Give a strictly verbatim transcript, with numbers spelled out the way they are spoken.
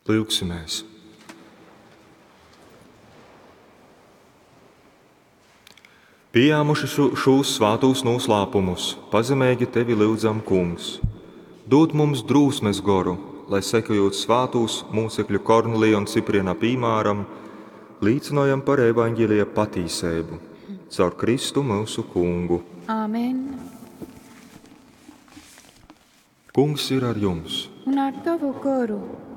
Lūksimies! Pieņēmuši šo- šos svētos noslēpumus, pazemīgi tevi lūdzam, Kungs. Dod mums drūsmes goru, lai sekojot svētos mūcekļu Kornelija un Cipriena piemēram, līdzinājam par evaņģēlija patīsību. Caur Kristu mūsu Kungu. Āmen. Kungs ir ar jums! Un ar tavu koru.